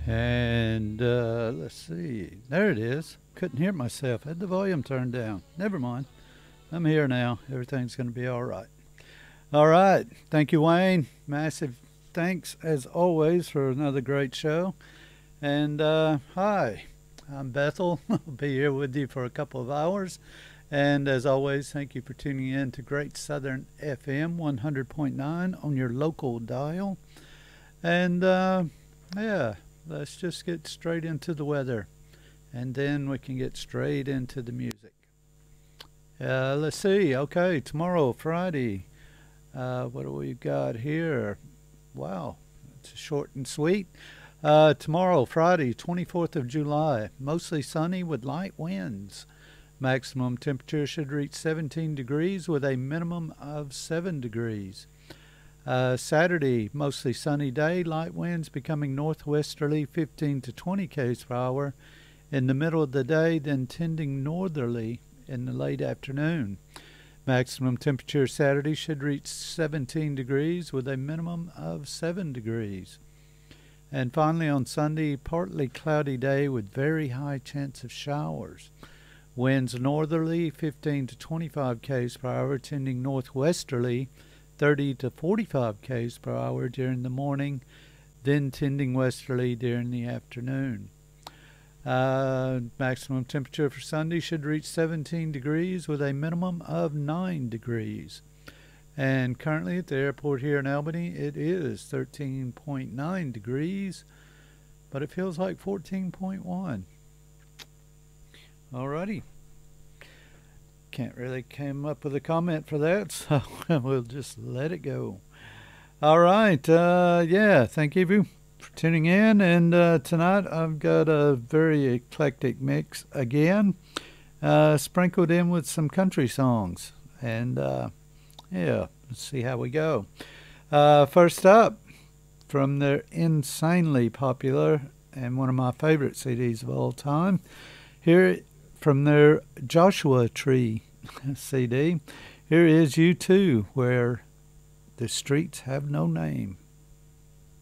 And let's see. There it is. Couldn't hear myself. Had the volume turned down. Never mind. I'm here now. Everything's going to be all right. All right. Thank you, Wayne. Massive thanks, as always, for another great show. And hi, I'm Bethel. I'll be here with you for a couple of hours. And as always, thank you for tuning in to Great Southern FM 100.9 on your local dial. And yeah, let's just get straight into the weather. And then we can get straight into the music. Let's see. Okay, tomorrow, Friday. What do we got here? Wow, it's short and sweet. Tomorrow, Friday, 24th of July. Mostly sunny with light winds. Maximum temperature should reach 17 degrees with a minimum of 7 degrees. Saturday, mostly sunny day, light winds becoming northwesterly 15 to 20 km per hour in the middle of the day, then tending northerly in the late afternoon. Maximum temperature Saturday should reach 17 degrees with a minimum of 7 degrees. And finally on Sunday, partly cloudy day with very high chance of showers. Winds northerly 15 to 25 km per hour, tending northwesterly 30 to 45 km per hour during the morning, then tending westerly during the afternoon. Maximum temperature for Sunday should reach 17 degrees with a minimum of 9 degrees. And currently at the airport here in Albany, it is 13.9 degrees, but it feels like 14.1. Alrighty. Can't really come up with a comment for that, so we'll just let it go. All right. Yeah, thank you for tuning in. And tonight I've got a very eclectic mix again, sprinkled in with some country songs. And yeah, let's see how we go. First up, from their insanely popular and one of my favorite CDs of all time, here from their Joshua Tree CD, here is U2, Where the Streets Have No Name.